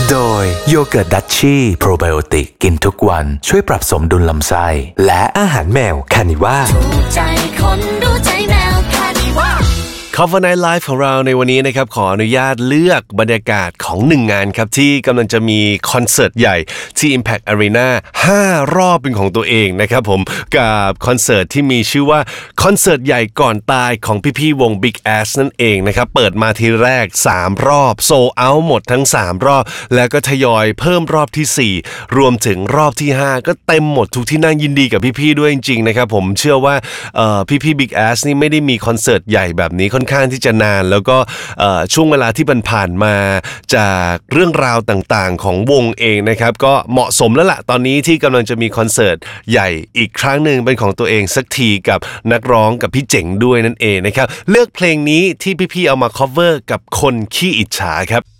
โดยโยเกิร์ตดัชชี่โปรไบโอติกกินทุกวันช่วยปรับสมดุลลำไส้และอาหารแมวคานิว่าถูกใจคนดูใจแมวคานิว่า Cover Night Live ของเราในวันนี้นะครับขออนุญาตเลือกบรรยากาศของ1งานครับที่กำลังจะมีคอนเสิร์ตใหญ่ที่ Impact Arena 5 รอบเป็นของตัวเองนะครับผมกับคอนเสิร์ตที่มีชื่อว่าคอนเสิร์ตใหญ่ก่อนตายของพี่ๆวง Big Ass นั่นเองนะครับเปิดมาทีแรก3รอบโซลเอาท์หมดทั้ง3รอบแล้วก็ทยอยเพิ่มรอบที่4รวมถึงรอบที่5ก็เต็มหมดทุกที่นั่งยินดีกับพี่ๆด้วยจริงๆนะครับผมเชื่อว่าพี่ๆ Big Ass นี่ไม่ได้มีคอนเสิร์ตใหญ่แบบนี้ค่อนข้างที่จะนานแล้วก็ช่วงเวลาที่ผ่านมาจากเรื่องราวต่างๆของวงเองนะครับก็เหมาะสมแล้วล่ะตอนนี้ที่กำลังจะมีคอนเสิร์ตใหญ่อีกครั้งหนึ่งเป็นของตัวเองสักทีกับนักร้องกับพี่เจ๋งด้วยนั่นเองนะครับเลือกเพลงนี้ที่พี่ๆเอามา cover กับคนขี้อิจฉาครับ